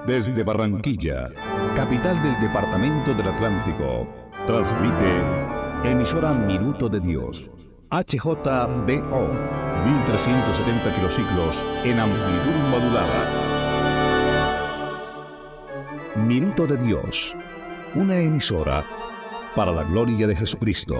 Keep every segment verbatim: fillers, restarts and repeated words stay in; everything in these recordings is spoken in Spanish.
Desde Barranquilla, capital del Departamento del Atlántico, transmite emisora Minuto de Dios, H J B O, mil trescientos setenta kilociclos en amplitud modulada. Minuto de Dios, una emisora para la gloria de Jesucristo.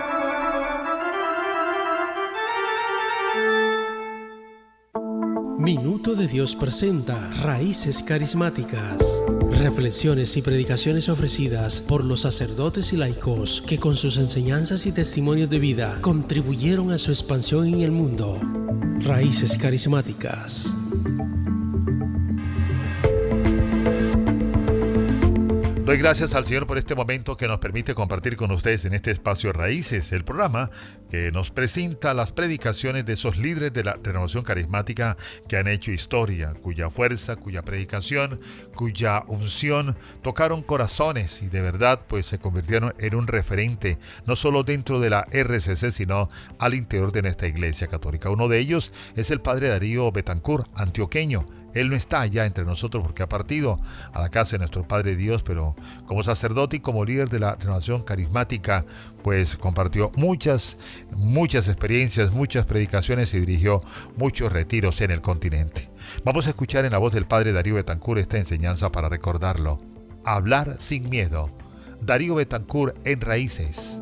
Minuto de Dios presenta Raíces Carismáticas, reflexiones y predicaciones ofrecidas por los sacerdotes y laicos que con sus enseñanzas y testimonios de vida contribuyeron a su expansión en el mundo. Raíces Carismáticas. Doy gracias al Señor por este momento que nos permite compartir con ustedes en este espacio Raíces, el programa que nos presenta las predicaciones de esos líderes de la renovación carismática que han hecho historia, cuya fuerza, cuya predicación, cuya unción tocaron corazones y de verdad pues se convirtieron en un referente no solo dentro de la R C C sino al interior de nuestra Iglesia Católica. Uno de ellos es el padre Darío Betancourt, antioqueño. Él no está allá entre nosotros porque ha partido a la casa de nuestro Padre Dios, pero como sacerdote y como líder de la renovación carismática, pues compartió muchas, muchas experiencias, muchas predicaciones y dirigió muchos retiros en el continente. Vamos a escuchar en la voz del Padre Darío Betancourt esta enseñanza para recordarlo. Hablar sin miedo. Darío Betancourt en Raíces.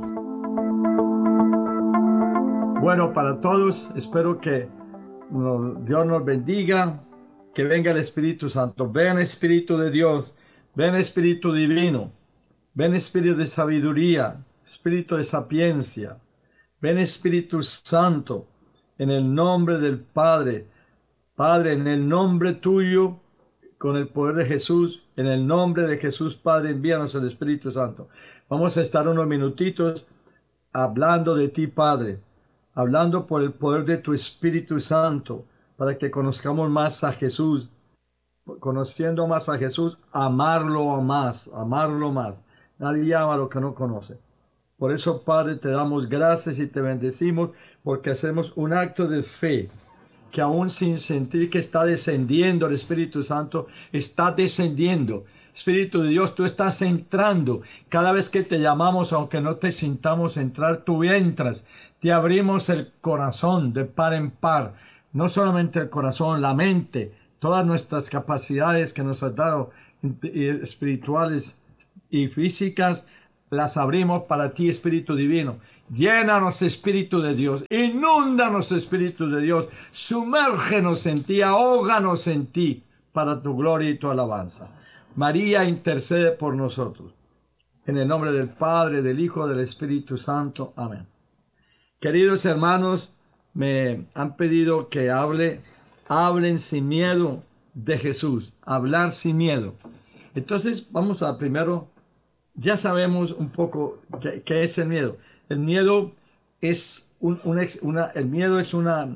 Bueno, para todos, espero que Dios nos bendiga. Que venga el Espíritu Santo. Ven Espíritu de Dios, ven Espíritu Divino, ven Espíritu de sabiduría, Espíritu de sapiencia, ven Espíritu Santo, en el nombre del Padre. Padre, en el nombre tuyo, con el poder de Jesús, en el nombre de Jesús, Padre, envíanos el Espíritu Santo. Vamos a estar unos minutitos hablando de ti, Padre, hablando por el poder de tu Espíritu Santo, para que conozcamos más a Jesús, conociendo más a Jesús, amarlo más, amarlo más. Nadie ama a lo que no conoce. Por eso, Padre, te damos gracias y te bendecimos, porque hacemos un acto de fe, que aún sin sentir que está descendiendo el Espíritu Santo, está descendiendo. Espíritu de Dios, tú estás entrando. Cada vez que te llamamos, aunque no te sintamos entrar, tú entras. Te abrimos el corazón de par en par. No solamente el corazón, la mente, todas nuestras capacidades que nos has dado, espirituales y físicas, las abrimos para ti, Espíritu Divino. Llénanos, Espíritu de Dios, inúndanos, Espíritu de Dios, sumérgenos en ti, ahóganos en ti, para tu gloria y tu alabanza. María, intercede por nosotros. En el nombre del Padre, del Hijo, del Espíritu Santo. Amén. Queridos hermanos, me han pedido que hable, hablen sin miedo de Jesús, hablar sin miedo. Entonces vamos a primero, ya sabemos un poco qué, qué es el miedo. El miedo es un, una, una, el miedo es una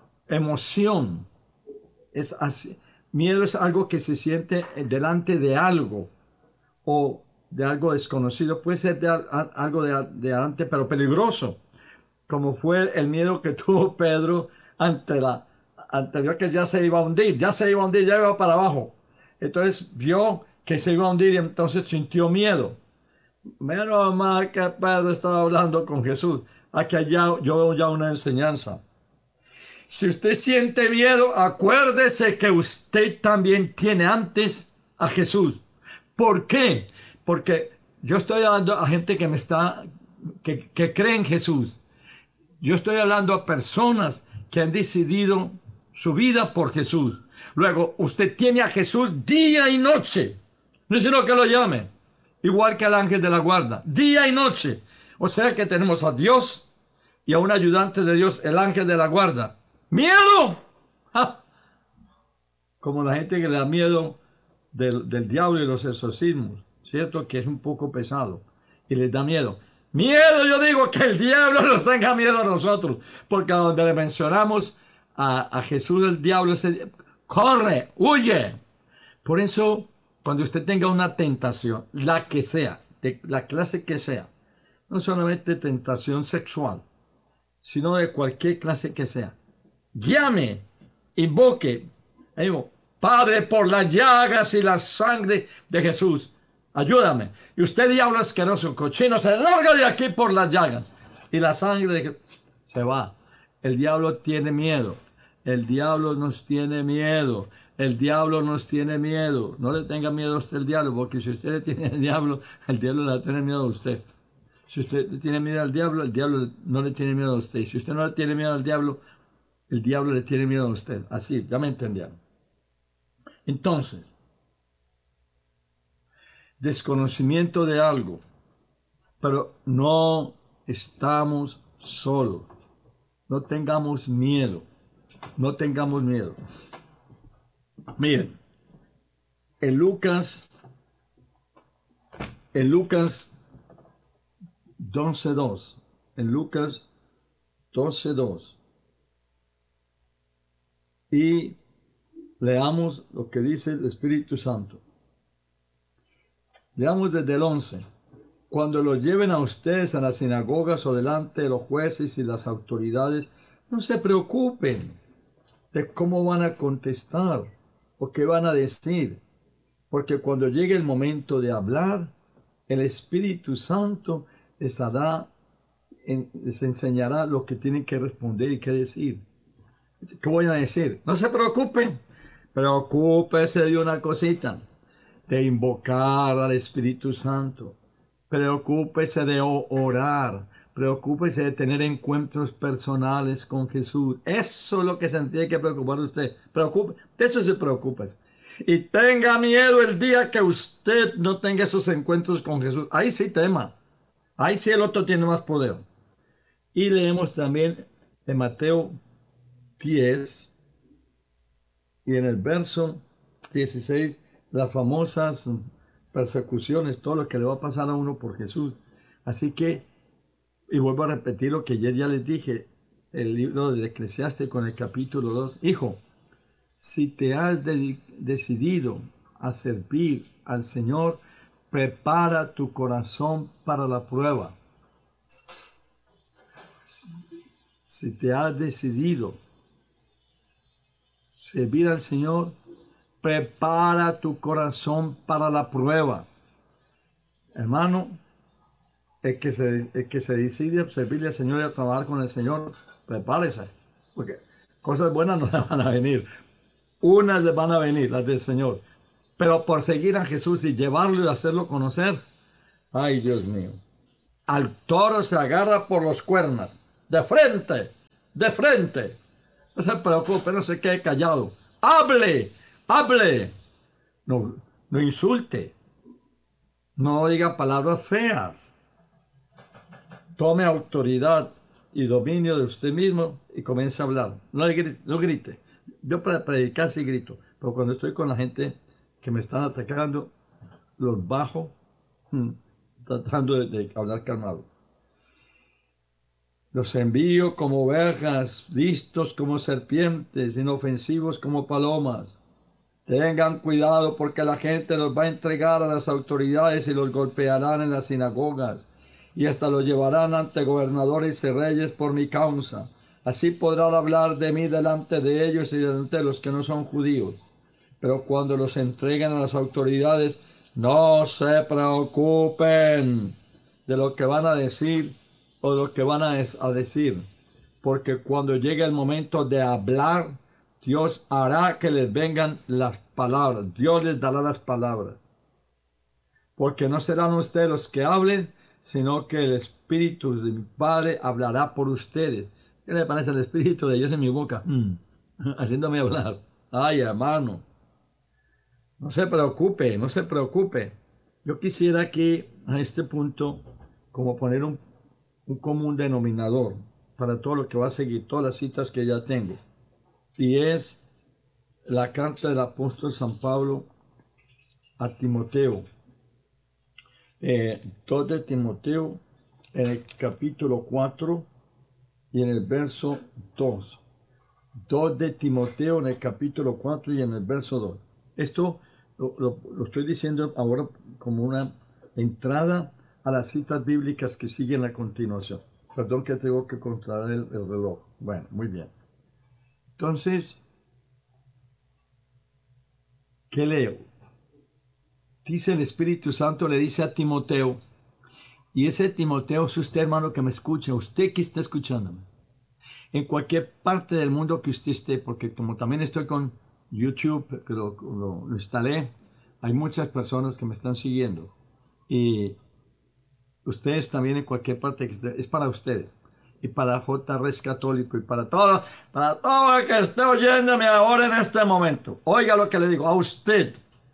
emoción. Es así. Miedo es algo que se siente delante de algo o de algo desconocido. Puede ser de, algo de, de delante, pero peligroso, como fue el miedo que tuvo Pedro ante la anterior, que ya se iba a hundir, ya se iba a hundir, ya iba para abajo. Entonces vio que se iba a hundir y entonces sintió miedo. Menos mal que Pedro estaba hablando con Jesús. Aquí allá yo veo ya una enseñanza. Si usted siente miedo, acuérdese que usted también tiene antes a Jesús. ¿Por qué? Porque yo estoy hablando a gente que me está, que, que cree en Jesús. Yo estoy hablando a personas que han decidido su vida por Jesús. Luego, usted tiene a Jesús día y noche. No es sino que lo llame. Igual que al ángel de la guarda. Día y noche. O sea que tenemos a Dios y a un ayudante de Dios, el ángel de la guarda. ¡Miedo! ¡Ja! Como la gente que le da miedo del, del diablo y los exorcismos. Cierto que es un poco pesado y les da miedo. Miedo, yo digo que el diablo nos tenga miedo a nosotros, porque a donde le mencionamos a, a Jesús, el diablo se corre, huye. Por eso, cuando usted tenga una tentación, la que sea, de la clase que sea, no solamente tentación sexual, sino de cualquier clase que sea, llame, invoque, digo, Padre, por las llagas y la sangre de Jesús, ayúdame. Y usted, diablo asqueroso, cochino, se larga de aquí por las llagas y la sangre de Jesús. Se va. El diablo tiene miedo. El diablo nos tiene miedo. El diablo nos tiene miedo. No le tenga miedo a usted el diablo, porque si usted le tiene al diablo, el diablo le va a tener miedo a usted. Si usted le tiene miedo al diablo, el diablo no le tiene miedo a usted. Si usted no le tiene miedo al diablo, el diablo le tiene miedo a usted. Así, ya me entendieron. Entonces, desconocimiento de algo, pero no estamos solos. No tengamos miedo. No tengamos miedo. Miren, en Lucas, en Lucas doce dos, en Lucas doce dos, y leamos lo que dice el Espíritu Santo. Leamos desde el once. Cuando los lleven a ustedes a las sinagogas o delante de los jueces y las autoridades, no se preocupen de cómo van a contestar o qué van a decir, porque cuando llegue el momento de hablar, el Espíritu Santo les hará, les enseñará lo que tienen que responder y qué decir. ¿Qué voy a decir? No se preocupen, preocúpese de una cosita, de invocar al Espíritu Santo. Preocúpese de orar. Preocúpese de tener encuentros personales con Jesús. Eso es lo que se tiene que preocupar usted. Preocupe, de eso se preocupa. Y tenga miedo el día que usted no tenga esos encuentros con Jesús. Ahí sí tema. Ahí sí el otro tiene más poder. Y leemos también en Mateo diez y en el verso dieciséis las famosas persecuciones, todo lo que le va a pasar a uno por Jesús. Así que, y vuelvo a repetir lo que ayer ya les dije, el libro del Eclesiastés con el capítulo dos. Hijo, si te has de- decidido a servir al Señor, prepara tu corazón para la prueba. Si te has decidido servir al Señor, prepara tu corazón para la prueba. Hermano, el que se, el que se decide a servirle al Señor y a trabajar con el Señor, prepárese, porque cosas buenas no le van a venir. Unas le van a venir, las del Señor. Pero por seguir a Jesús y llevarlo y hacerlo conocer, ay Dios mío, al toro se agarra por los cuernos, de frente, de frente. No se preocupe, no se quede callado. Hable, hable. No, no insulte. No diga palabras feas. Tome autoridad y dominio de usted mismo y comience a hablar. No grite. No grite. Yo para predicar sí grito, pero cuando estoy con la gente que me están atacando, los bajo, hmm, tratando de, de hablar calmado. Los envío como ovejas, listos como serpientes, inofensivos como palomas. Tengan cuidado porque la gente los va a entregar a las autoridades y los golpearán en las sinagogas y hasta los llevarán ante gobernadores y reyes por mi causa. Así podrán hablar de mí delante de ellos y delante de los que no son judíos. Pero cuando los entreguen a las autoridades, no se preocupen de lo que van a decir o lo que van a, a decir, porque cuando llegue el momento de hablar, Dios hará que les vengan las palabras. Dios les dará las palabras. Porque no serán ustedes los que hablen, sino que el Espíritu de mi Padre hablará por ustedes. ¿Qué le parece el Espíritu de Dios en mi boca? Mm, haciéndome hablar. Ay, hermano. No se preocupe, no se preocupe. Yo quisiera aquí, a este punto, como poner un, un común denominador para todo lo que va a seguir, todas las citas que ya tengo. Y es la carta del apóstol San Pablo a Timoteo. Eh, dos de Timoteo, en el capítulo cuatro y en el verso dos. dos de Timoteo, en el capítulo cuatro y en el verso dos. Esto lo, lo, lo estoy diciendo ahora como una entrada a las citas bíblicas que siguen a continuación. Perdón que tengo que controlar el, el reloj. Bueno, muy bien. Entonces, ¿Qué leo? Dice el Espíritu Santo, le dice a Timoteo, y ese Timoteo es usted, hermano, que me escucha, usted que está escuchándome, en cualquier parte del mundo que usted esté, porque como también estoy con YouTube, que lo, lo, lo instalé, hay muchas personas que me están siguiendo, y ustedes también en cualquier parte que esté, es para ustedes, y para J. Res Católico, y para todo, para todo el que esté oyéndome ahora en este momento. Oiga lo que le digo a usted.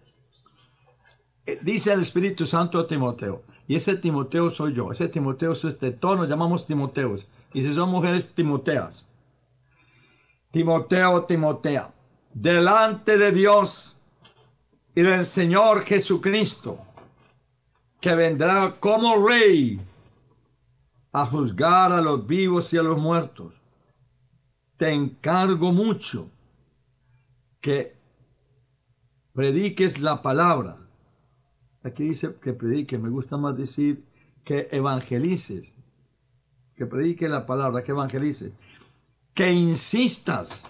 Dice el Espíritu Santo a Timoteo, y ese Timoteo soy yo, ese Timoteo es este, todos nos llamamos Timoteos, y si son mujeres, Timoteas. Timoteo, Timotea, delante de Dios y del Señor Jesucristo, que vendrá como Rey a juzgar a los vivos y a los muertos, te encargo mucho que prediques la palabra. Aquí dice que predique, me gusta más decir que evangelices, que predique la palabra, que evangelices, que insistas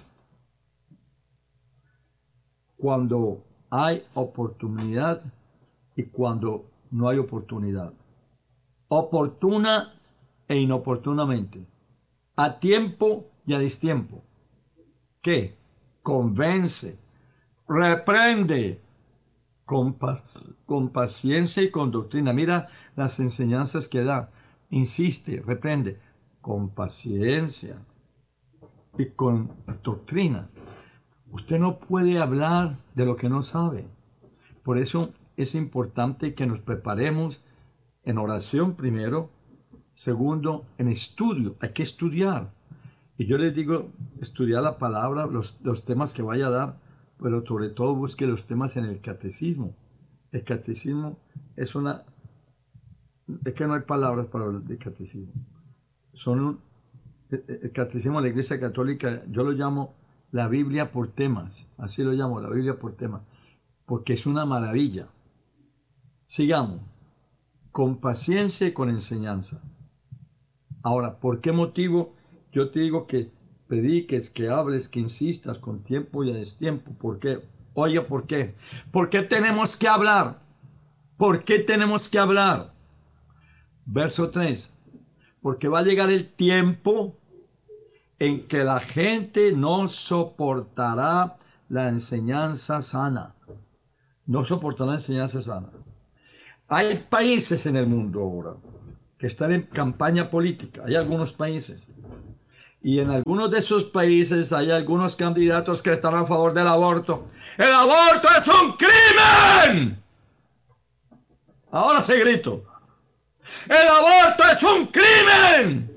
cuando hay oportunidad y cuando no hay oportunidad, oportuna e inoportunamente, a tiempo y a destiempo. ¿Qué? Convence, reprende, con, con paciencia y con doctrina. Mira las enseñanzas que da. Insiste, reprende, con paciencia y con doctrina. Usted no puede hablar de lo que no sabe. Por eso es importante que nos preparemos en oración primero, segundo, en estudio. Hay que estudiar. Y yo les digo, estudiar la palabra, los, los temas que vaya a dar, pero sobre todo busque los temas en el catecismo. El catecismo es una... Es que no hay palabras para hablar de catecismo. Son un, el catecismo de la Iglesia Católica, yo lo llamo la Biblia por temas. Así lo llamo, la Biblia por temas. Porque es una maravilla. Sigamos. Con paciencia y con enseñanza. Ahora, ¿por qué motivo? Yo te digo que prediques, que hables, que insistas con tiempo y a destiempo. ¿Por qué? Oye, ¿por qué? ¿Por qué tenemos que hablar? ¿Por qué tenemos que hablar? Verso tres. Porque va a llegar el tiempo en que la gente no soportará la enseñanza sana. No soportará la enseñanza sana. Hay países en el mundo ahora que están en campaña política. Hay algunos países. Y en algunos de esos países hay algunos candidatos que están a favor del aborto. ¡El aborto es un crimen! Ahora sí grito. ¡El aborto es un crimen!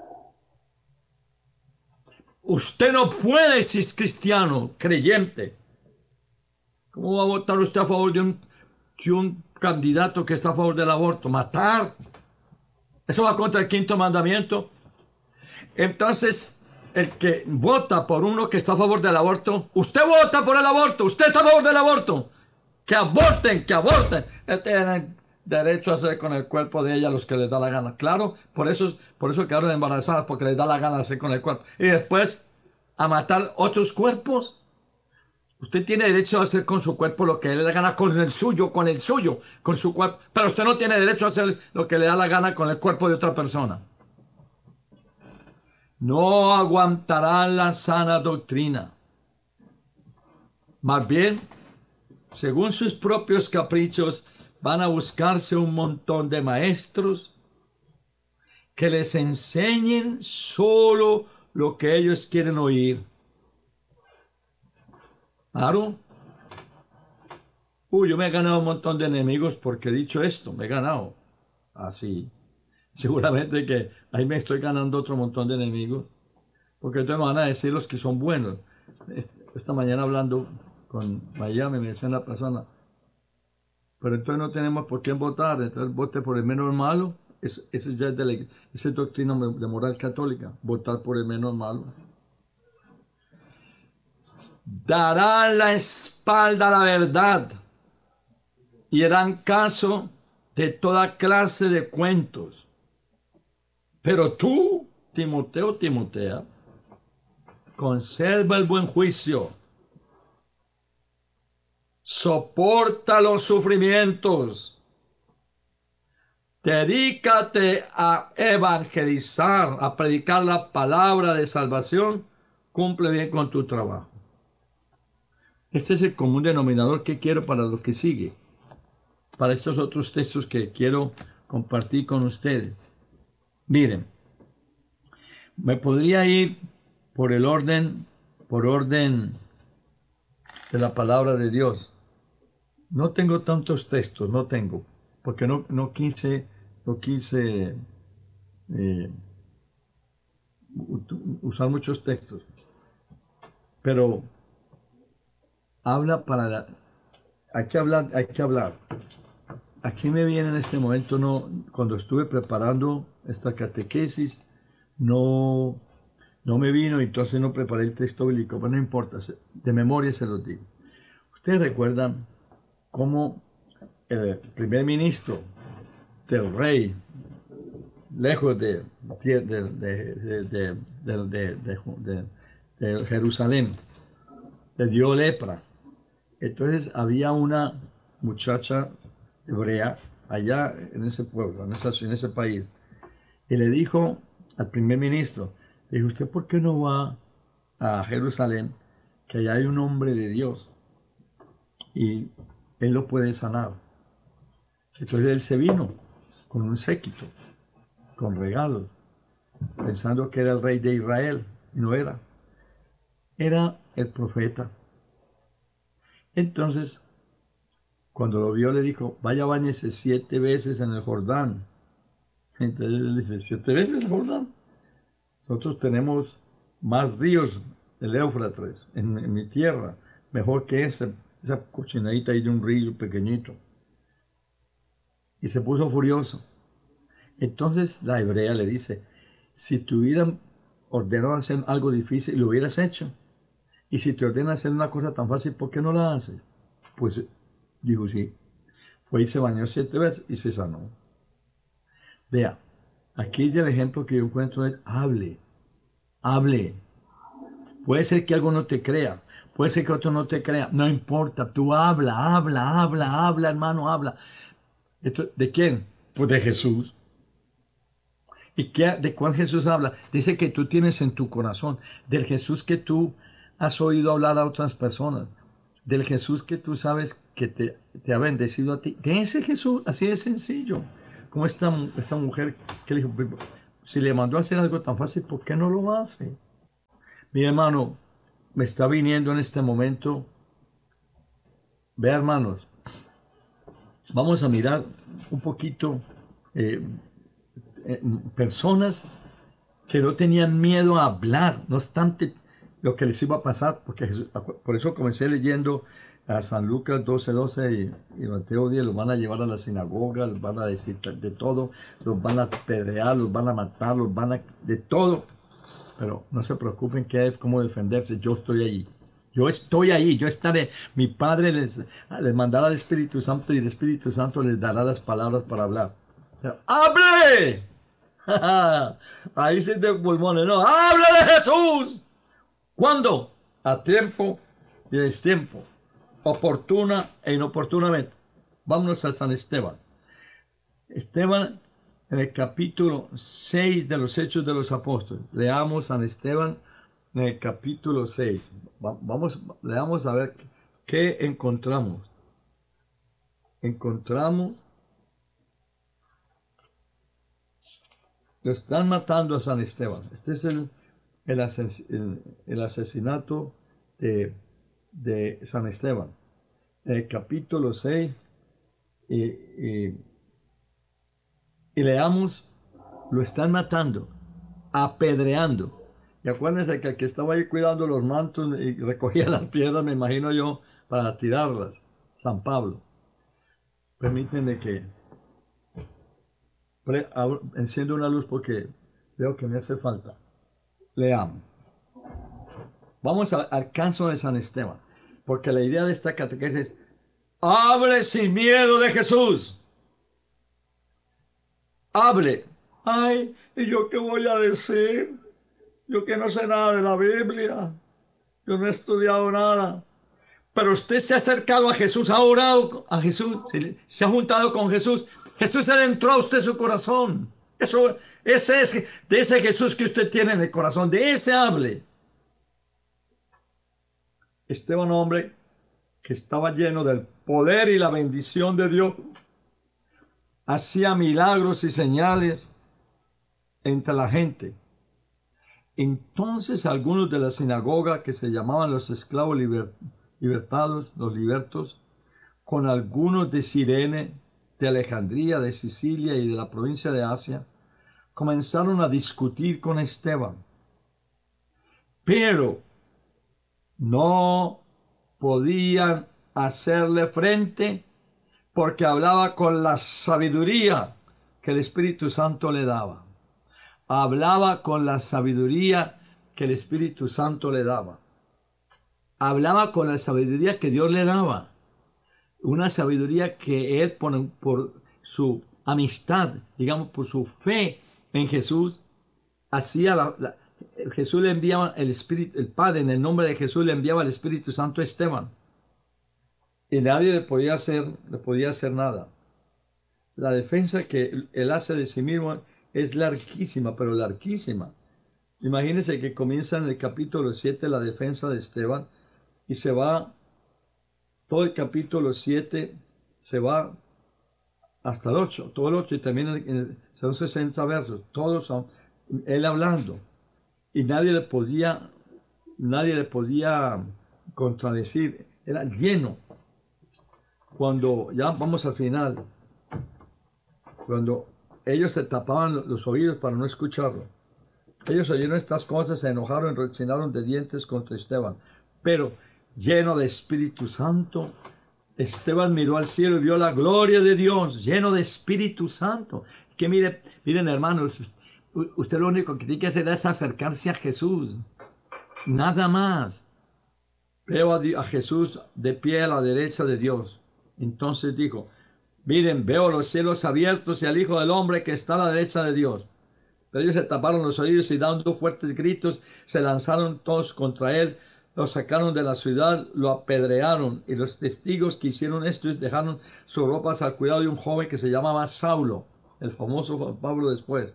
Usted no puede, si es cristiano, creyente. ¿Cómo va a votar usted a favor de un, de un candidato que está a favor del aborto? ¿Matar? Eso va contra el quinto mandamiento. Entonces, el que vota por uno que está a favor del aborto, usted vota por el aborto, usted está a favor del aborto. Que aborten, que aborten. Tienen derecho a hacer con el cuerpo de ella los que les da la gana. Claro, por eso, por eso quedaron embarazadas, porque les da la gana hacer con el cuerpo. Y después, a matar otros cuerpos. Usted tiene derecho a hacer con su cuerpo lo que le da la gana, con el suyo, con el suyo, con su cuerpo. Pero usted no tiene derecho a hacer lo que le da la gana con el cuerpo de otra persona. No aguantarán la sana doctrina. Más bien, según sus propios caprichos, van a buscarse un montón de maestros que les enseñen solo lo que ellos quieren oír. Claro. Uy, yo me he ganado un montón de enemigos porque he dicho esto, me he ganado. Así. Seguramente que ahí me estoy ganando otro montón de enemigos. Porque entonces me van a decir los que son buenos. Esta mañana hablando con Miami me decía una persona, pero entonces no tenemos por quién votar, entonces vote por el menos malo. Ese es ya es de la, esa es doctrina de moral católica, votar por el menos malo. Darán la espalda a la verdad y harán caso de toda clase de cuentos. Pero tú, Timoteo, Timotea, conserva el buen juicio. soporta los sufrimientos, dedícate a evangelizar, a predicar la palabra de salvación, cumple bien con tu trabajo. Este es el común denominador que quiero para lo que sigue, para estos otros textos que quiero compartir con ustedes. Miren, me podría ir por el orden, por orden de la palabra de Dios. No tengo tantos textos, no tengo, porque no, no quise, no quise eh, usar muchos textos. Pero habla para la, hay que hablar, hay que hablar. Aquí me viene en este momento, no, cuando estuve preparando esta catequesis, no, no me vino, entonces no preparé el texto bíblico, pero no importa, de memoria se los digo. Ustedes recuerdan cómo el primer ministro del rey, lejos de, de, de, de, de, de, de Jerusalén, le dio lepra. Entonces había una muchacha hebrea allá en ese pueblo, en, esa, en ese país, y le dijo al primer ministro, le dijo, ¿usted por qué no va a Jerusalén, que allá hay un hombre de Dios y él lo puede sanar? Entonces él se vino con un séquito, con regalos, pensando que era el rey de Israel, y no era, era el profeta. Entonces, cuando lo vio, le dijo, vaya, báñese siete veces en el Jordán. Entonces él dice, ¿siete veces el Jordán? Nosotros tenemos más ríos del Éufrates en, en mi tierra, mejor que ese, esa cochinadita ahí de un río pequeñito. Y se puso furioso. Entonces la hebrea le dice, si te hubieran ordenado hacer algo difícil, lo hubieras hecho. Y si te ordena hacer una cosa tan fácil, ¿por qué no la haces? Pues dijo sí. Fue y se bañó siete veces y se sanó. Vea, aquí el ejemplo que yo encuentro es hable, hable. Puede ser que algo no te crea, puede ser que otro no te crea, no importa, tú habla, habla, habla, habla, hermano, habla. Esto, ¿de quién? Pues de Jesús. ¿Y qué, de cuál Jesús habla? Dice que tú tienes en tu corazón, del Jesús que tú has oído hablar a otras personas, del Jesús que tú sabes que te, te ha bendecido a ti, de ese Jesús, así de sencillo. Como esta, esta mujer que le dijo, si le mandó a hacer algo tan fácil, ¿por qué no lo hace? Mi hermano, me está viniendo en este momento, ve hermanos, vamos a mirar un poquito eh, eh, personas que no tenían miedo a hablar, no obstante lo que les iba a pasar, porque Jesús, por eso comencé leyendo a San Lucas doce, doce y, y Mateo diez, los van a llevar a la sinagoga, los van a decir de todo, los van a apedrear, los van a matar, los van a... de todo. Pero no se preocupen que hay cómo defenderse, yo estoy allí. Yo estoy ahí, yo estaré. Mi Padre les, les mandará al Espíritu Santo y el Espíritu Santo les dará las palabras para hablar. Pero, ¡hable! Ahí sí de pulmones, no. ¡Hable de Jesús! ¿Cuándo? A tiempo y a destiempo. Oportuna e inoportunamente. Vámonos a San Esteban. Esteban, en el capítulo seis de los Hechos de los Apóstoles. Leamos San Esteban en el capítulo seis. Vamos, leamos a ver qué encontramos. Encontramos, lo están matando a San Esteban. Este es el, el, ases, el, el asesinato de, de San Esteban. En el capítulo seis, y, y, y leamos, lo están matando, apedreando. Y acuérdense que el que estaba ahí cuidando los mantos y recogía las piedras, me imagino yo, para tirarlas, San Pablo. Permítanme que pre, abro, enciendo una luz porque veo que me hace falta. Leamos. Vamos a, al caso de San Esteban, porque la idea de esta catequesis es: hable sin miedo de Jesús. Hable. Ay, ¿y yo qué voy a decir? Yo que no sé nada de la Biblia. Yo no he estudiado nada. Pero usted se ha acercado a Jesús, ha orado a Jesús, se, se ha juntado con Jesús. Jesús le entró a usted su corazón. Eso, ese es de ese Jesús que usted tiene en el corazón, de ese hable. Esteban, hombre que estaba lleno del poder y la bendición de Dios, hacía milagros y señales entre la gente. Entonces algunos de la sinagoga, que se llamaban los esclavos liber, libertados, los libertos, con algunos de Cirene, de Alejandría, de Sicilia y de la provincia de Asia, comenzaron a discutir con Esteban. Pero no podían hacerle frente porque hablaba con la sabiduría que el Espíritu Santo le daba. Hablaba con la sabiduría que el Espíritu Santo le daba. Hablaba con la sabiduría que Dios le daba. Una sabiduría que él, por, por su amistad, digamos, por su fe en Jesús, hacía la, la, Jesús le enviaba el Espíritu, el Padre, en el nombre de Jesús le enviaba el Espíritu Santo a Esteban. Y nadie le podía hacer, le podía hacer nada. La defensa que él hace de sí mismo es larguísima, pero larguísima. Imagínense que comienza en el capítulo siete la defensa de Esteban y se va, todo el capítulo siete se va hasta el ocho, todo el ocho y también en el, son sesenta versos, todos son él hablando y nadie le podía, nadie le podía contradecir, era lleno. Cuando ya vamos al final, cuando ellos se tapaban los oídos para no escucharlo, ellos oyeron estas cosas, se enojaron y rechinaron de dientes contra Esteban. Pero lleno de Espíritu Santo, Esteban miró al cielo y vio la gloria de Dios, lleno de Espíritu Santo. Que mire, miren hermanos, usted lo único que tiene que hacer es acercarse a Jesús, nada más. Veo a, a Jesús de pie a la derecha de Dios. Entonces dijo, miren, veo los cielos abiertos y al Hijo del Hombre que está a la derecha de Dios. Pero ellos se taparon los oídos y dando fuertes gritos, se lanzaron todos contra él, lo sacaron de la ciudad, lo apedrearon, y los testigos que hicieron esto dejaron sus ropas al cuidado de un joven que se llamaba Saulo, el famoso Pablo después.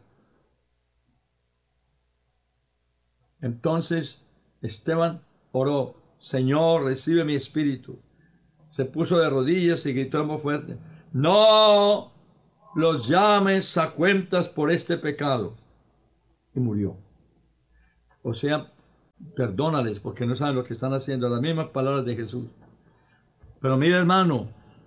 Entonces Esteban oró, Señor, recibe mi espíritu. Se puso de rodillas y gritó en voz fuerte, no los llames a cuentas por este pecado. Y murió. O sea, perdónales porque no saben lo que están haciendo. Las mismas palabras de Jesús. Pero mira, hermano,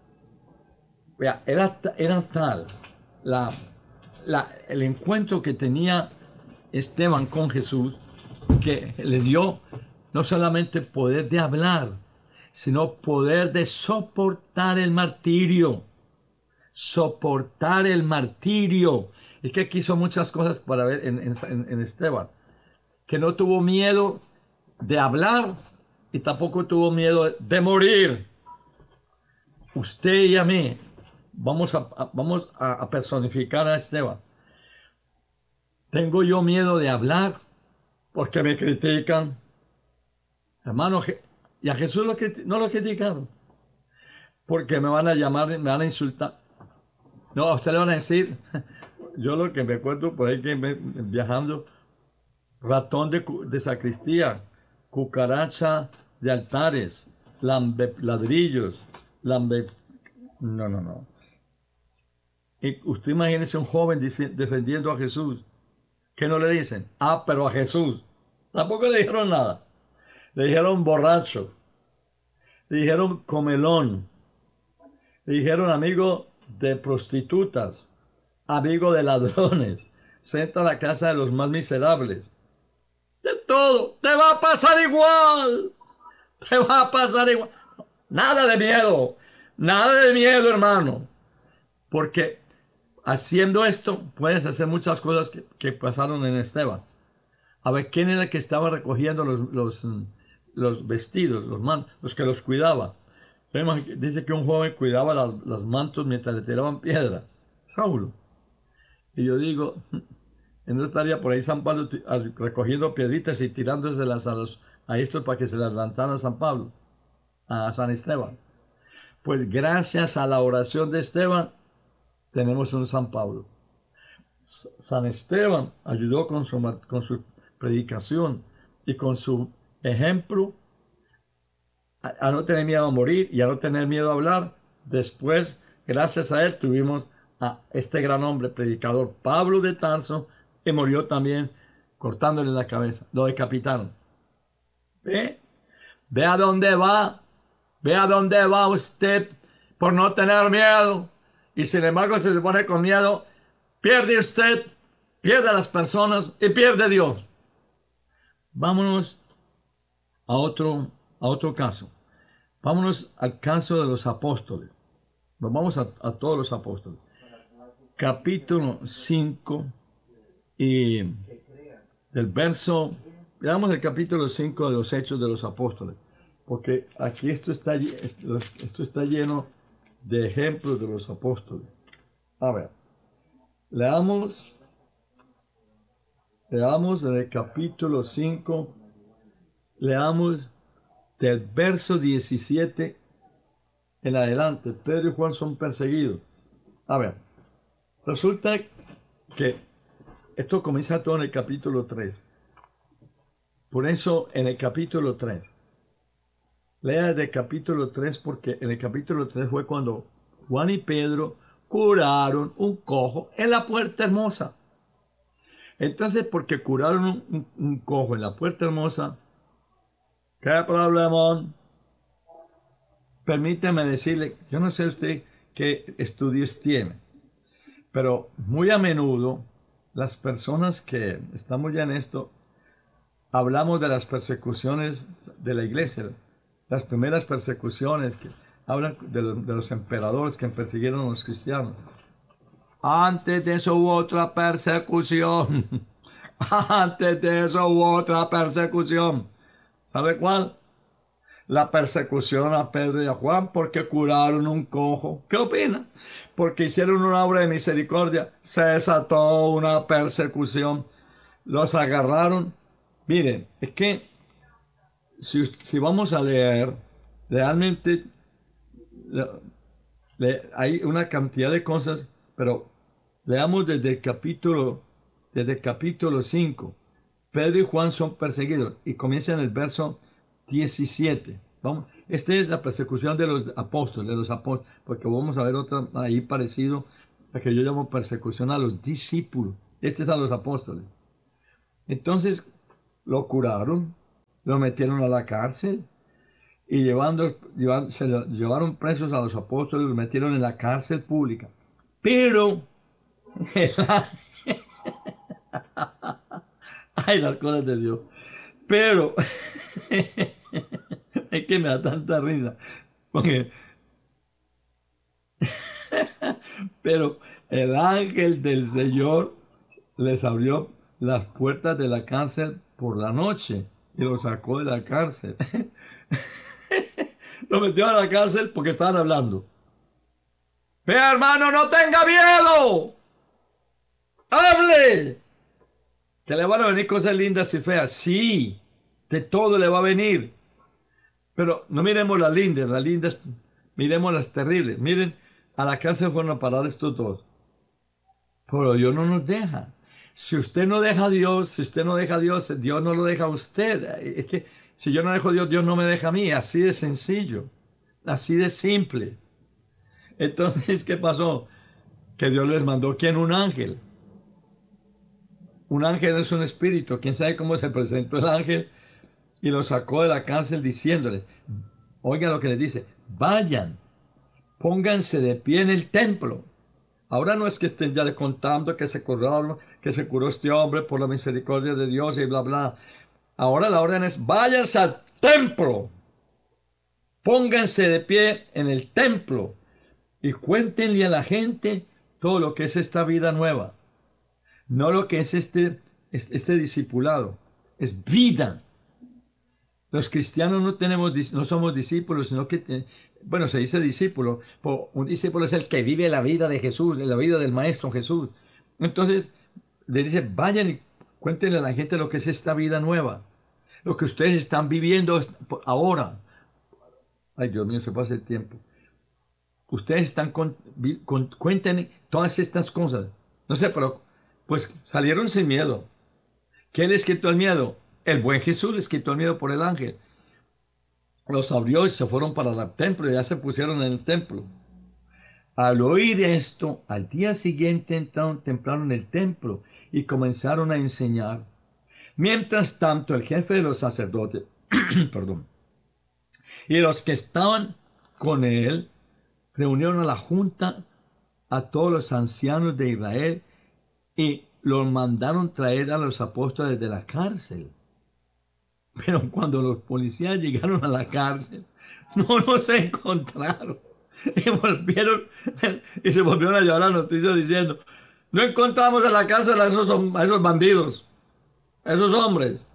vea, era, era tal la, la, el encuentro que tenía Esteban con Jesús que le dio no solamente poder de hablar, sino poder de soportar el martirio. Soportar el martirio. Es que aquí hizo muchas cosas para ver en, en, en Esteban. Que no tuvo miedo de hablar y tampoco tuvo miedo de morir. Usted y a mí vamos a, a, vamos a personificar a Esteban. Tengo yo miedo de hablar porque me critican. Hermano, y a Jesús lo, no lo criticaron porque me van a llamar, me van a insultar. No, a usted le van a decir, yo lo que me acuerdo por ahí que me, viajando, ratón de, de sacristía, cucaracha de altares, lambe, ladrillos, lambe... No, no, no. Y usted imagínese un joven dice, defendiendo a Jesús. ¿Qué no le dicen? Ah, pero a Jesús. Tampoco le dijeron nada. Le dijeron borracho. Le dijeron comelón. Le dijeron amigo de prostitutas. Amigo de ladrones. Senta a la casa de los más miserables. De todo. Te va a pasar igual. Te va a pasar igual. Nada de miedo. Nada de miedo, hermano. Porque haciendo esto puedes hacer muchas cosas que, que pasaron en Esteban. A ver, ¿quién era el que estaba recogiendo los, los, los vestidos, los, man, los que los cuidaba? Dice que un joven cuidaba las, los mantos mientras le tiraban piedra. Saulo. Y yo digo, no estaría por ahí San Pablo recogiendo piedritas y tirándoselas a, los, a estos para que se las lanzaran a San Pablo. a San Esteban. Pues gracias a la oración de Esteban, tenemos un San Pablo. San Esteban ayudó con su, con su predicación y con su ejemplo a, a no tener miedo a morir y a no tener miedo a hablar. Después, gracias a él, tuvimos a este gran hombre predicador, Pablo de Tarso, que murió también cortándole la cabeza. Lo decapitaron. ¿Ve? Ve a dónde va. Ve a dónde va usted por no tener miedo. Y sin embargo, si se pone con miedo, pierde usted, pierde a las personas y pierde a Dios. Vámonos a otro, a otro caso. Vámonos al caso de los apóstoles. Nos vamos a, a todos los apóstoles. Capítulo cinco y del verso, veamos el capítulo cinco de los Hechos de los Apóstoles, porque aquí esto está, esto está lleno de ejemplos de los apóstoles. A ver, leamos, leamos en el capítulo cinco, leamos del verso diecisiete en adelante. Pedro y Juan son perseguidos. A ver, resulta que esto comienza todo en el capítulo tres. Por eso en el capítulo tres, lea desde el capítulo tres, porque en el capítulo tres fue cuando Juan y Pedro curaron un cojo en la Puerta Hermosa. Entonces, porque curaron un, un, un cojo en la Puerta Hermosa, ¿qué problema? Permíteme decirle, yo no sé usted qué estudios tiene, pero muy a menudo las personas que estamos ya en esto, hablamos de las persecuciones de la iglesia, las primeras persecuciones que hablan de los, de los emperadores que persiguieron a los cristianos. Antes de eso hubo otra persecución. Antes de eso hubo otra persecución. ¿Sabe cuál? La persecución a Pedro y a Juan porque curaron un cojo. ¿Qué opina? Porque hicieron una obra de misericordia. Se desató una persecución. Los agarraron. Miren, es que si, si vamos a leer, realmente le, le, hay una cantidad de cosas, pero leamos desde el capítulo, desde el capítulo cinco. Pedro y Juan son perseguidos y comienza en el verso diecisiete. Vamos, esta es la persecución de los apóstoles, de los apóstoles, porque vamos a ver otra ahí parecido a que yo llamo persecución a los discípulos. Este es a los apóstoles. Entonces lo curaron, lo metieron a la cárcel y llevando, llevando, se lo, llevaron presos a los apóstoles, los metieron en la cárcel pública. Pero ay, las cosas de Dios. Pero es que me da tanta risa. Porque pero el ángel del Señor les abrió las puertas de la cárcel por la noche y los sacó de la cárcel. Lo metió a la cárcel porque estaban hablando. Vea, hermano, no tenga miedo. ¡Hable! Que le van a venir cosas lindas y feas. Sí, de todo le va a venir. Pero no miremos las lindas, las lindas, miremos las terribles. Miren, a la cárcel fueron a parar estos dos. Pero Dios no nos deja. Si usted no deja a Dios, si usted no deja a Dios, Dios no lo deja a usted. Es que si yo no dejo a Dios, Dios no me deja a mí. Así de sencillo, así de simple. Entonces, ¿qué pasó? Que Dios les mandó, ¿quién? Un ángel. Un ángel es un espíritu. ¿Quién sabe cómo se presentó el ángel? Y lo sacó de la cárcel diciéndole, oigan lo que les dice, vayan, pónganse de pie en el templo. Ahora no es que estén ya contando que se curó, que se curó este hombre por la misericordia de Dios y bla, bla. Ahora la orden es, váyanse al templo. Pónganse de pie en el templo y cuéntenle a la gente todo lo que es esta vida nueva. No lo que es este, este discipulado. Es vida. Los cristianos no tenemos, no somos discípulos, sino que, bueno, se dice discípulo. Un discípulo es el que vive la vida de Jesús, la vida del Maestro Jesús. Entonces, le dice, vayan y cuéntenle a la gente lo que es esta vida nueva. Lo que ustedes están viviendo ahora. Ay, Dios mío, se pasa el tiempo. Ustedes están con, con, cuenten todas estas cosas. No sé, pero pues salieron sin miedo. ¿Quién les quitó el miedo? El buen Jesús les quitó el miedo por el ángel. Los abrió y se fueron para el templo y ya se pusieron en el templo. Al oír esto, al día siguiente entraron temprano en el templo y comenzaron a enseñar. Mientras tanto, el jefe de los sacerdotes, perdón, y los que estaban con él, reunieron a la junta a todos los ancianos de Israel y los mandaron traer a los apóstoles de la cárcel. Pero cuando los policías llegaron a la cárcel, no los encontraron. Y volvieron, y se volvieron a llevar la noticia diciendo, no encontramos en la cárcel a esos, a esos bandidos, a esos hombres.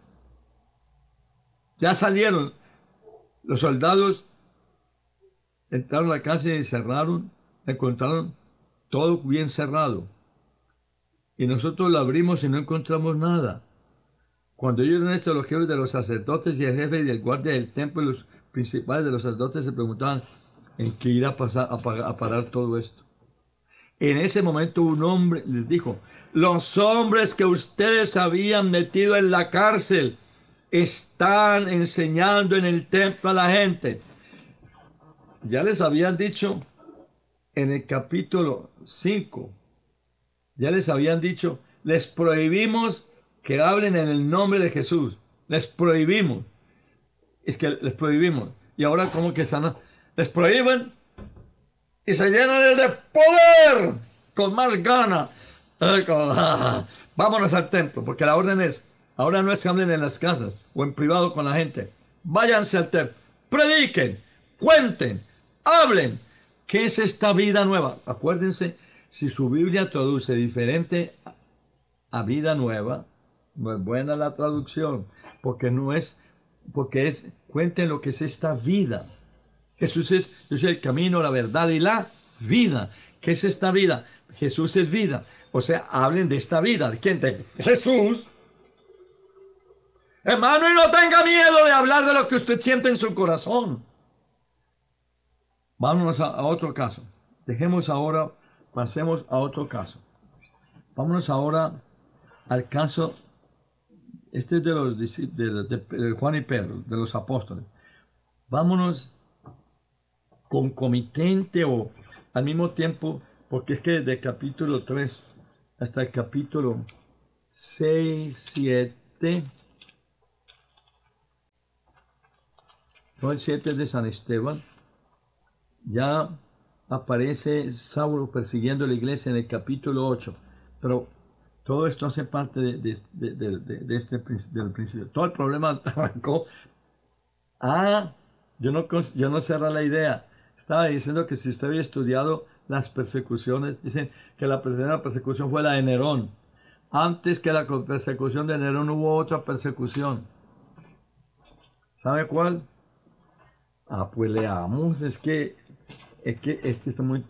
Ya salieron. Los soldados entraron a la cárcel y cerraron, encontraron todo bien cerrado. Y nosotros lo abrimos y no encontramos nada. Cuando oyeron esto, los jefes de los sacerdotes y el jefe y el guardia del templo y los principales de los sacerdotes se preguntaban en qué irá a, pasar, a, a parar todo esto. En ese momento un hombre les dijo, los hombres que ustedes habían metido en la cárcel están enseñando en el templo a la gente. Ya les habían dicho en el capítulo cinco, ya les habían dicho, les prohibimos que hablen en el nombre de Jesús. Les prohibimos. Es que les prohibimos. Y ahora como que están, les prohíben y se llenan de poder con más gana. Vámonos al templo, porque la orden es, ahora no es que hablen en las casas o en privado con la gente. Váyanse al templo, prediquen, cuenten, hablen. ¿Qué es esta vida nueva? Acuérdense, si su Biblia traduce diferente a vida nueva, no es buena la traducción, porque no es, porque es, cuenten lo que es esta vida. Jesús es, Jesús es el camino, la verdad y la vida. ¿Qué es esta vida? Jesús es vida. O sea, hablen de esta vida. ¿De quién? De Jesús. Hermano, y no tenga miedo de hablar de lo que usted siente en su corazón. Vámonos a, a otro caso. Dejemos ahora, pasemos a otro caso. Vámonos ahora al caso, este es de los de, de, de Juan y Pedro, de los apóstoles. Vámonos concomitente o al mismo tiempo, porque es que desde el capítulo tres hasta el capítulo seis, siete, no, el siete de San Esteban, ya aparece Saulo persiguiendo la iglesia en el capítulo ocho, pero todo esto hace parte de, de, de, de, de, de este del principio. Todo el problema arrancó. Ah, yo no, yo no cerré la idea. Estaba diciendo que si usted había estudiado las persecuciones, dicen que la primera persecución fue la de Nerón. Antes que la persecución de Nerón hubo otra persecución. ¿Sabe cuál? Ah, pues leamos. Es que, es que, es que está muy...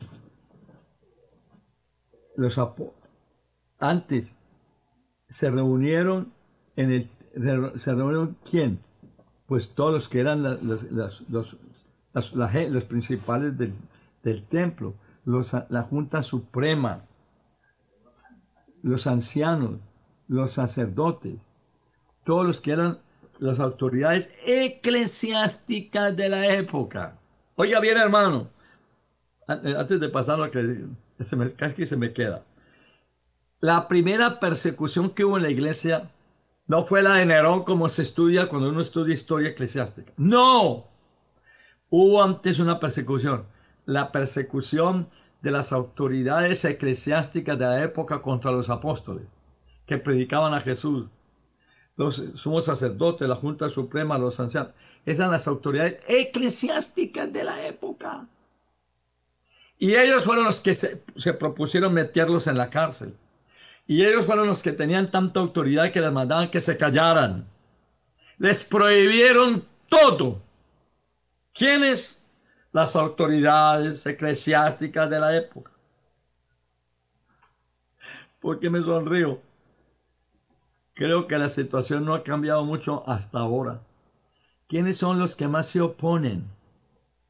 Los apóstoles antes se reunieron en el... ¿Se reunieron quién? Pues todos los que eran las, las, las, los, las, la, los principales del, del templo, los, la Junta Suprema, los ancianos, los sacerdotes, todos los que eran las autoridades eclesiásticas de la época. Oiga bien, hermano, antes de pasar lo que se me, casi se me queda. La primera persecución que hubo en la iglesia no fue la de Nerón como se estudia cuando uno estudia historia eclesiástica. No, hubo antes una persecución, la persecución de las autoridades eclesiásticas de la época contra los apóstoles que predicaban a Jesús, los sumos sacerdotes, la Junta Suprema, los ancianos. Esas eran las autoridades eclesiásticas de la época. Y ellos fueron los que se, se propusieron meterlos en la cárcel. Y ellos fueron los que tenían tanta autoridad que les mandaban que se callaran. Les prohibieron todo. ¿Quiénes? Las autoridades eclesiásticas de la época. ¿Por qué me sonrío? Creo que la situación no ha cambiado mucho hasta ahora. ¿Quiénes son los que más se oponen?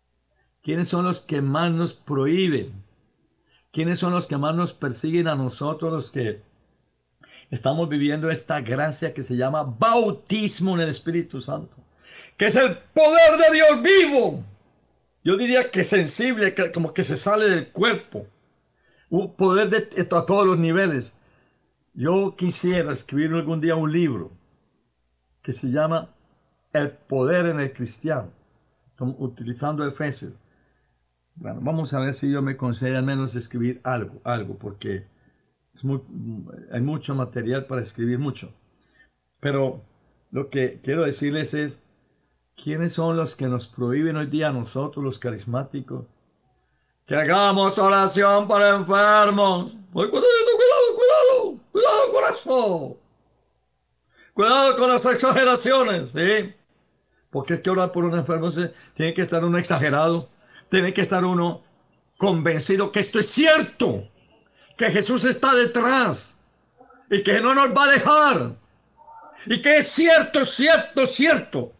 ¿Quiénes son los que más nos prohíben? ¿Quiénes son los que más nos persiguen a nosotros, los que estamos viviendo esta gracia que se llama bautismo en el Espíritu Santo? Que es el poder de Dios vivo. Yo diría que sensible, que como que se sale del cuerpo. Un poder de, a todos los niveles. Yo quisiera escribir algún día un libro que se llama El poder en el cristiano, utilizando Efesios. Bueno, vamos a ver si yo me concede al menos escribir algo, algo, porque es muy, hay mucho material para escribir mucho. Pero lo que quiero decirles es, ¿quiénes son los que nos prohíben hoy día a nosotros, los carismáticos, que hagamos oración para enfermos? Pues cuidado, cuidado, cuidado, cuidado con eso. Cuidado con las exageraciones, ¿sí? Porque es que orar por un enfermo se, tiene que estar uno exagerado. Tiene que estar uno convencido que esto es cierto, que Jesús está detrás y que no nos va a dejar y que es cierto, cierto, cierto.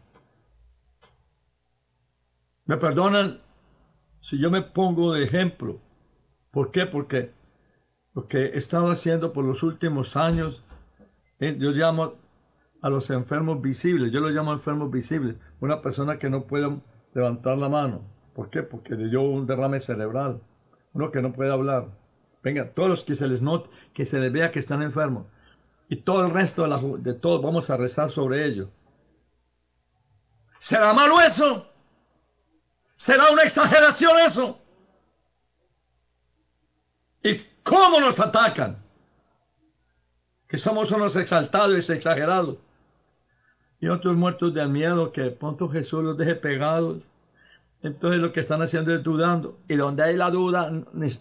Me perdonan si yo me pongo de ejemplo. ¿Por qué? Porque lo que he estado haciendo por los últimos años, eh, yo llamo a los enfermos visibles, yo los llamo enfermos visibles, una persona que no puede levantar la mano. ¿Por qué? Porque le dio un derrame cerebral. Uno que no puede hablar. Venga, todos los que se les note, que se les vea que están enfermos. Y todo el resto de, la, de todos vamos a rezar sobre ello. ¿Será malo eso? ¿Será una exageración eso? ¿Y cómo nos atacan? Que somos unos exaltados y exagerados. Y otros muertos del miedo que pronto Jesús los deje pegados. Entonces lo que están haciendo es dudando. Y donde hay la duda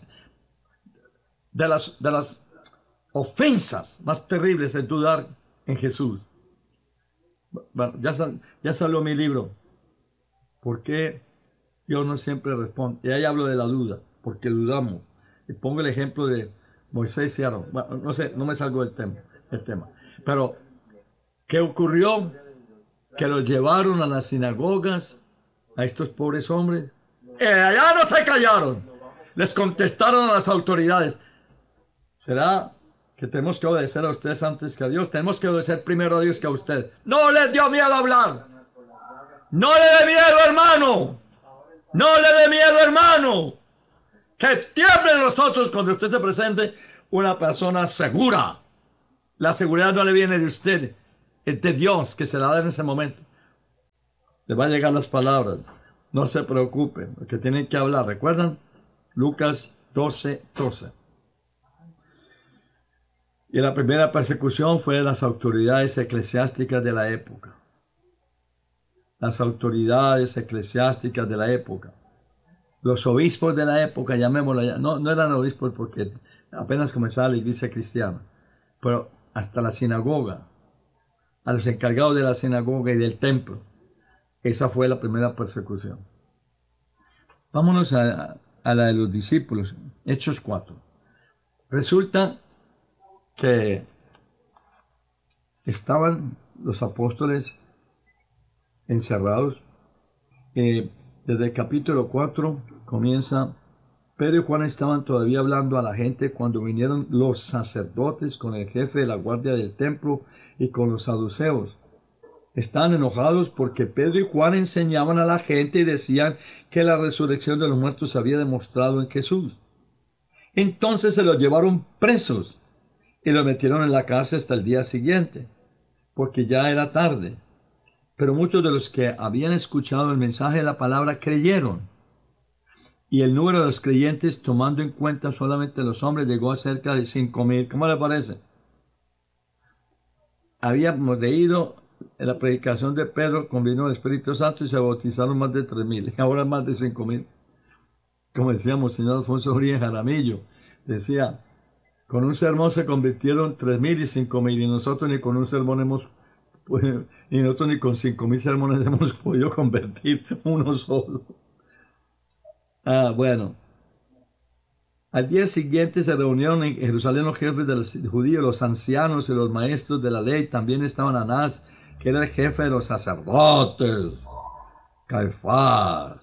de las, de las ofensas más terribles es dudar en Jesús. Bueno, ya, sal, ya salió mi libro. ¿Por qué Dios no siempre responde? Y ahí hablo de la duda. Porque dudamos. Y pongo el ejemplo de Moisés y Aarón. Bueno, no sé, no me salgo del tema, del tema. Pero, ¿qué ocurrió? Que los llevaron a las sinagogas a estos pobres hombres. Y allá no se callaron. Les contestaron a las autoridades. ¿Será que tenemos que obedecer a ustedes antes que a Dios? Tenemos que obedecer primero a Dios que a ustedes. No les dio miedo hablar. No le dé miedo, hermano. No le dé miedo, hermano. Que tiemblen los otros cuando usted se presente una persona segura. La seguridad no le viene de usted, es de Dios que se la da en ese momento. Le va a llegar las palabras. No se preocupen, porque tienen que hablar. ¿Recuerdan? Lucas doce, doce. Y la primera persecución fue de las autoridades eclesiásticas de la época. Las autoridades eclesiásticas de la época. Los obispos de la época, llamémoslo ya. No, no eran obispos porque apenas comenzaba la iglesia cristiana. Pero hasta la sinagoga. A los encargados de la sinagoga y del templo. Esa fue la primera persecución. Vámonos a, a la de los discípulos. Hechos cuatro. Resulta que estaban los apóstoles encerrados. Eh, desde el capítulo cuatro comienza: Pedro y Juan estaban todavía hablando a la gente cuando vinieron los sacerdotes con el jefe de la guardia del templo y con los saduceos. Estaban enojados porque Pedro y Juan enseñaban a la gente y decían que la resurrección de los muertos se había demostrado en Jesús. Entonces se los llevaron presos y los metieron en la cárcel hasta el día siguiente, porque ya era tarde. Pero muchos de los que habían escuchado el mensaje de la palabra creyeron. Y el número de los creyentes, tomando en cuenta solamente los hombres, llegó a cerca de cinco mil. ¿Cómo le parece? Habíamos leído en la predicación de Pedro, convino el Espíritu Santo y se bautizaron más de tres mil. Ahora más de cinco mil. Como decíamos, señor Alfonso Uribe Jaramillo, decía, con un sermón se convirtieron tres mil y cinco mil, y nosotros ni con un sermón hemos, pues, y nosotros ni con cinco mil sermones hemos podido convertir uno solo. Ah, bueno. Al día siguiente se reunieron en Jerusalén los jefes de los judíos, los ancianos y los maestros de la ley. También estaban Anás, que era el jefe de los sacerdotes, Caifás,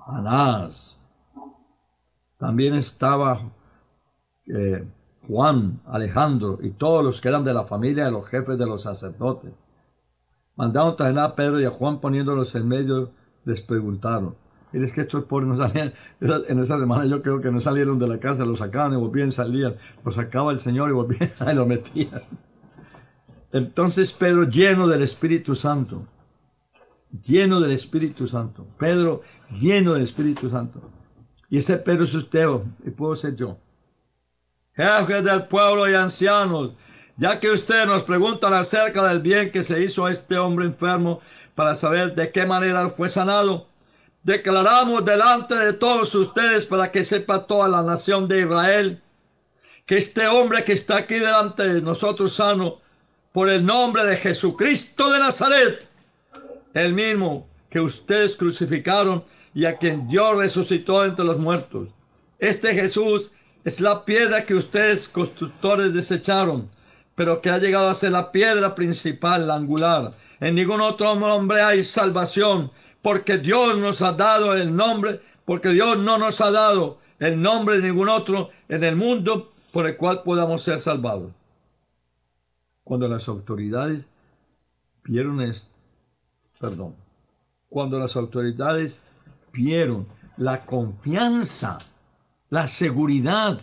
Anás. También estaba eh, Juan, Alejandro y todos los que eran de la familia de los jefes de los sacerdotes. Mandaron traer a Pedro y a Juan poniéndolos en medio, les preguntaron. Y es que estos pobres no salían, en esa semana yo creo que no salieron de la cárcel, los sacaban y volvían, salían, los sacaba el Señor y volvían y los metían. Entonces Pedro, lleno del Espíritu Santo, lleno del Espíritu Santo, Pedro lleno del Espíritu Santo, y ese Pedro es usted, y puedo ser yo, jefes del pueblo y ancianos, ya que ustedes nos preguntan acerca del bien que se hizo a este hombre enfermo para saber de qué manera fue sanado, declaramos delante de todos ustedes para que sepa toda la nación de Israel que este hombre que está aquí delante de nosotros sano por el nombre de Jesucristo de Nazaret, el mismo que ustedes crucificaron y a quien Dios resucitó entre los muertos. Este Jesús es la piedra que ustedes constructores desecharon, pero que ha llegado a ser la piedra principal, la angular. En ningún otro nombre hay salvación, porque Dios nos ha dado el nombre, porque Dios no nos ha dado el nombre de ningún otro en el mundo por el cual podamos ser salvados. Cuando las autoridades vieron esto, perdón, cuando las autoridades vieron la confianza, la seguridad,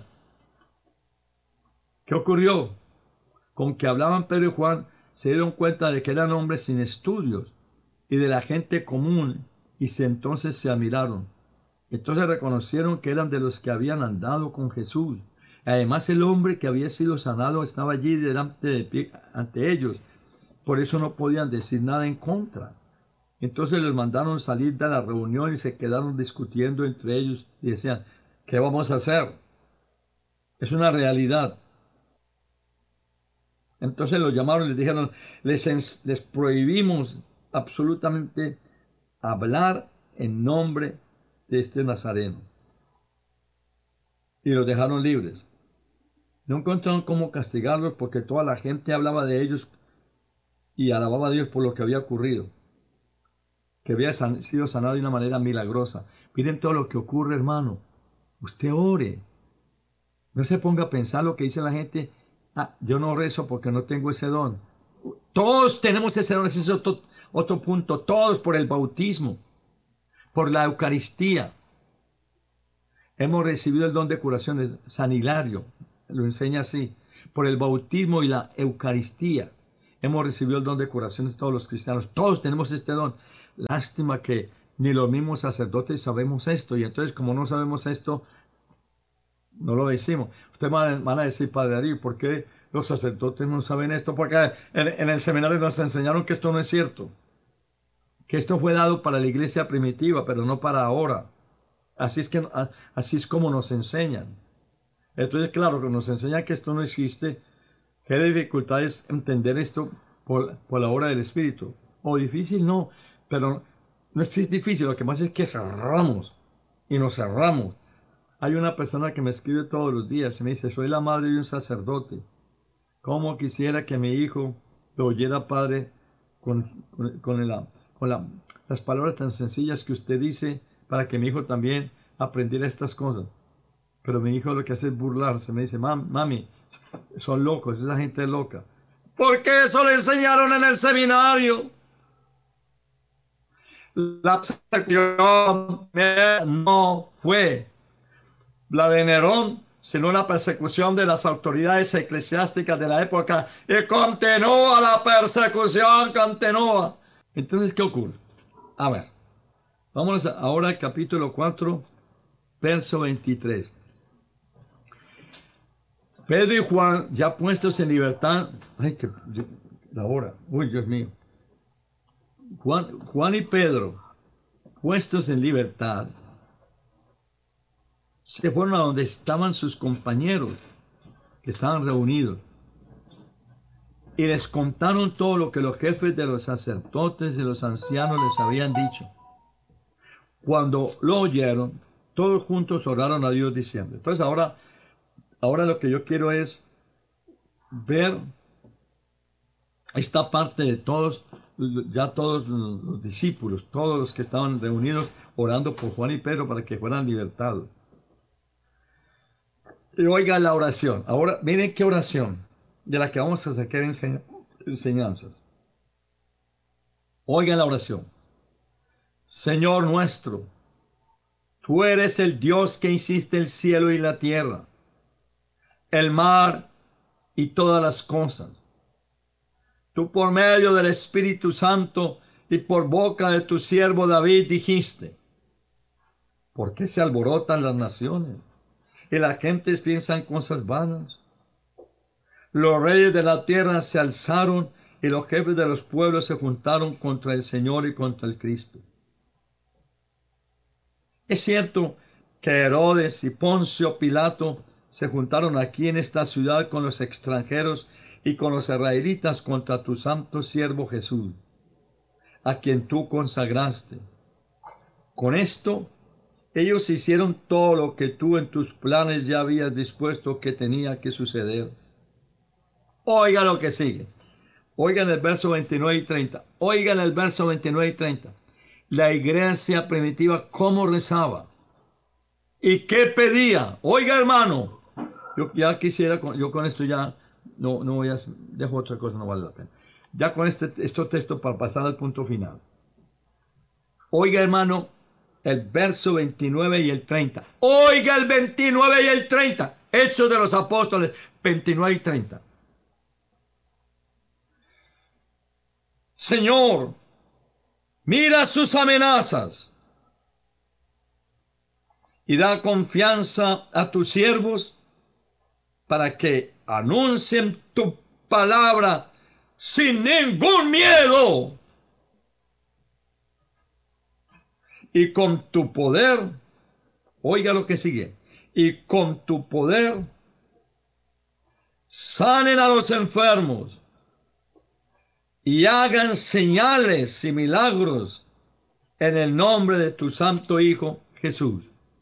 ¿qué ocurrió? Con que hablaban Pedro y Juan, se dieron cuenta de que eran hombres sin estudios y de la gente común, y se, entonces se admiraron. Entonces reconocieron que eran de los que habían andado con Jesús. Además, el hombre que había sido sanado estaba allí delante de pie, ante ellos. Por eso no podían decir nada en contra. Entonces les mandaron salir de la reunión y se quedaron discutiendo entre ellos y decían, ¿qué vamos a hacer? Es una realidad. Entonces los llamaron y les dijeron, les, les prohibimos absolutamente hablar en nombre de este Nazareno. Y los dejaron libres. No encontraron cómo castigarlos porque toda la gente hablaba de ellos y alababa a Dios por lo que había ocurrido, que había san, sido sanado de una manera milagrosa. Miren todo lo que ocurre, hermano. Usted ore. No se ponga a pensar lo que dice la gente. Ah, yo no rezo porque no tengo ese don. Todos tenemos ese don. Ese es otro, otro punto. Todos por el bautismo, por la Eucaristía. Hemos recibido el don de curación de San Hilario. Lo enseña así. Por el bautismo y la Eucaristía. Hemos recibido el don de curación de todos los cristianos. Todos tenemos este don. Lástima que ni los mismos sacerdotes sabemos esto. Y entonces, como no sabemos esto, no lo decimos. Ustedes van a decir, Padre Darío, ¿por qué los sacerdotes no saben esto? Porque en, en el seminario nos enseñaron que esto no es cierto. Que esto fue dado para la iglesia primitiva, pero no para ahora. Así es, que, así es como nos enseñan. Entonces, claro, que nos enseñan que esto no existe. ¿Qué dificultad es entender esto por, por la obra del Espíritu? O difícil, no. Pero no es, es difícil. Lo que más es que cerramos. Y nos cerramos. Hay una persona que me escribe todos los días y me dice, soy la madre de un sacerdote. ¿Cómo quisiera que mi hijo lo oyera, Padre, con, con, con, la, con la, las palabras tan sencillas que usted dice, para que mi hijo también aprendiera estas cosas? Pero mi hijo lo que hace es burlarse. Me dice, Mam, mami, son locos, esa gente es loca. ¿Por qué eso le enseñaron en el seminario? La persecución no fue la de Nerón, sino una persecución de las autoridades eclesiásticas de la época. Y continúa la persecución, continúa. Entonces, ¿qué ocurre? A ver, vamos ahora al capítulo cuatro, verso veintitrés. Pedro y Juan, ya puestos en libertad, ay, que la hora, uy, Dios mío. Juan, Juan y Pedro, puestos en libertad, se fueron a donde estaban sus compañeros, que estaban reunidos, y les contaron todo lo que los jefes de los sacerdotes y los ancianos les habían dicho. Cuando lo oyeron, todos juntos oraron a Dios diciendo. Entonces ahora... Ahora lo que yo quiero es ver esta parte de todos ya todos los discípulos, todos los que estaban reunidos orando por Juan y Pedro para que fueran libertados. Y oigan la oración. Ahora, miren qué oración de la que vamos a sacar enseñ- enseñanzas. Oigan la oración. Señor nuestro, tú eres el Dios que hiciste el cielo y la tierra, el mar y todas las cosas. Tú por medio del Espíritu Santo y por boca de tu siervo David dijiste, ¿por qué se alborotan las naciones y las gentes piensan cosas vanas? Los reyes de la tierra se alzaron y los jefes de los pueblos se juntaron contra el Señor y contra el Cristo. Es cierto que Herodes y Poncio Pilato se juntaron aquí en esta ciudad con los extranjeros y con los israelitas contra tu santo siervo Jesús, a quien tú consagraste. Con esto, ellos hicieron todo lo que tú en tus planes ya habías dispuesto que tenía que suceder. Oiga lo que sigue. Oigan el verso veintinueve y treinta. Oigan el verso veintinueve y treinta. La iglesia primitiva, ¿cómo rezaba? ¿Y qué pedía? Oiga, hermano. Yo ya quisiera, yo con esto ya no, no voy a, dejo otra cosa, no vale la pena. Ya con este, estos textos para pasar al punto final. Oiga, hermano, el verso veintinueve y el treinta. Oiga el veintinueve y el treinta. Hechos de los Apóstoles, veintinueve y treinta. Señor, mira sus amenazas y da confianza a tus siervos para que anuncien tu palabra sin ningún miedo. Y con tu poder, oiga lo que sigue, y con tu poder sanen a los enfermos y hagan señales y milagros en el nombre de tu santo Hijo Jesús.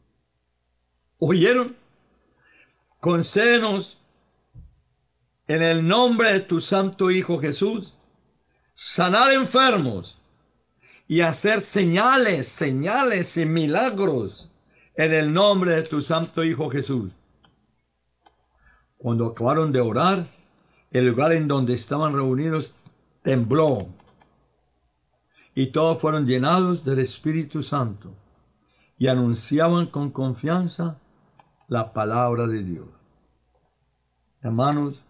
¿Oyeron? Concédenos en el nombre de tu santo Hijo Jesús sanar enfermos y hacer señales, señales y milagros en el nombre de tu santo Hijo Jesús. Cuando acabaron de orar, el lugar en donde estaban reunidos tembló y todos fueron llenados del Espíritu Santo y anunciaban con confianza la palabra de Dios. Hermanos,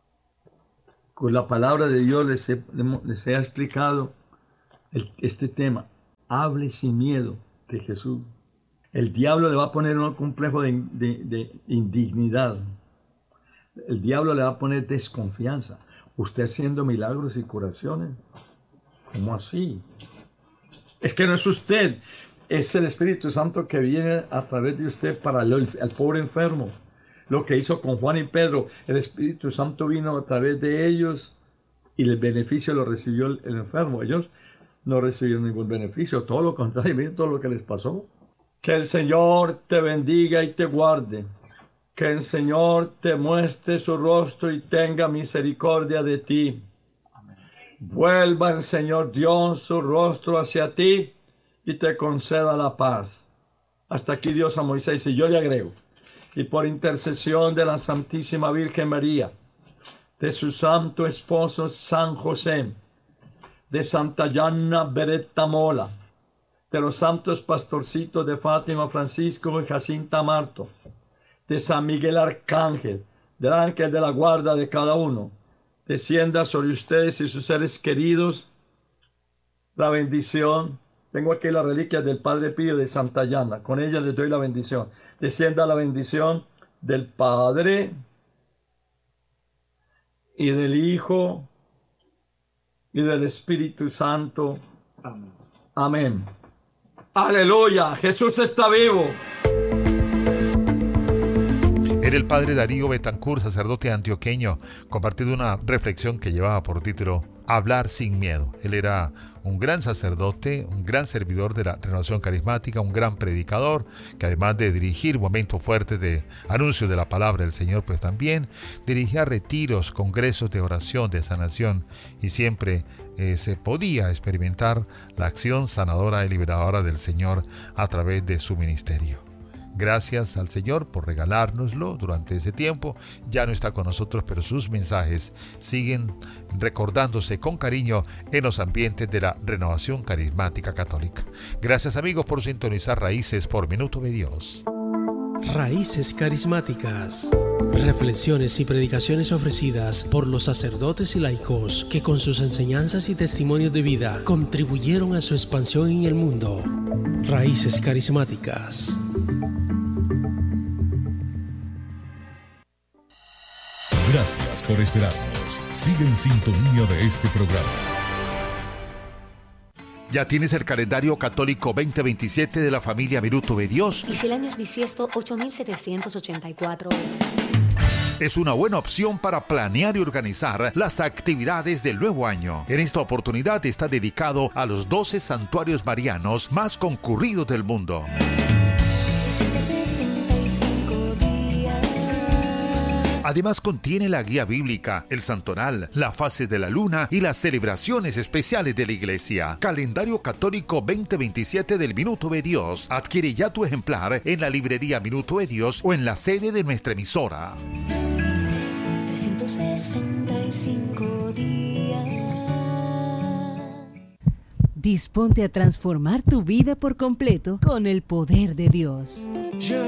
con la palabra de Dios les he, les he explicado el, este tema. Hable sin miedo de Jesús. El diablo le va a poner un complejo de, de, de indignidad. El diablo le va a poner desconfianza. Usted haciendo milagros y curaciones. ¿Cómo así? Es que no es usted. Es el Espíritu Santo que viene a través de usted para el, el pobre enfermo. Lo que hizo con Juan y Pedro. El Espíritu Santo vino a través de ellos y el beneficio lo recibió el, el enfermo. Ellos no recibieron ningún beneficio. Todo lo contrario, miren todo lo que les pasó. Que el Señor te bendiga y te guarde. Que el Señor te muestre su rostro y tenga misericordia de ti. Amén. Vuelva el Señor Dios su rostro hacia ti y te conceda la paz. Hasta aquí Dios a Moisés, y yo le agrego, y por intercesión de la Santísima Virgen María, de su santo esposo San José, de Santa Yana Beretta Mola, de los santos pastorcitos de Fátima, Francisco y Jacinta Marto, de San Miguel Arcángel, del ángel de la guarda de cada uno, descienda sobre ustedes y sus seres queridos la bendición. Tengo aquí las reliquias del Padre Pío de Santa Yana, con ellas les doy la bendición. Descienda la bendición del Padre y del Hijo y del Espíritu Santo. Amén. Amén. Aleluya, Jesús está vivo. Era el padre Darío Betancourt, sacerdote antioqueño, compartiendo una reflexión que llevaba por título hablar sin miedo. Él era un gran sacerdote, un gran servidor de la renovación carismática, un gran predicador, que además de dirigir momentos fuertes de anuncio de la palabra del Señor, pues también dirigía retiros, congresos de oración, de sanación, y siempre eh, se podía experimentar la acción sanadora y liberadora del Señor a través de su ministerio. Gracias al Señor por regalárnoslo durante ese tiempo. Ya no está con nosotros, pero sus mensajes siguen recordándose con cariño en los ambientes de la renovación carismática católica. Gracias, amigos, por sintonizar Raíces por Minuto de Dios. Raíces Carismáticas. Reflexiones y predicaciones ofrecidas por los sacerdotes y laicos que con sus enseñanzas y testimonios de vida contribuyeron a su expansión en el mundo. Raíces Carismáticas. Gracias por esperarnos. Sigue en sintonía de este programa. ¿Ya tienes el calendario católico veinte veintisiete de la familia Minuto de Dios? Y si el año es bisiesto, ocho mil setecientos ochenta y cuatro. Es una buena opción para planear y organizar las actividades del nuevo año. En esta oportunidad está dedicado a los doce santuarios marianos más concurridos del mundo. Además contiene la guía bíblica, el santoral, la fase de la luna y las celebraciones especiales de la iglesia. Calendario católico veinte veintisiete del Minuto de Dios. Adquiere ya tu ejemplar en la librería Minuto de Dios o en la sede de nuestra emisora. trescientos sesenta y cinco días. Disponte a transformar tu vida por completo con el poder de Dios.